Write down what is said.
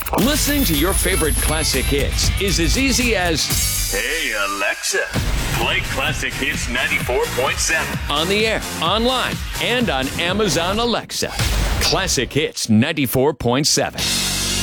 Listening to your favorite classic hits is as easy as, Hey, Alexa, play Classic Hits 94.7. on the air, online, and on Amazon Alexa. Classic Hits 94.7.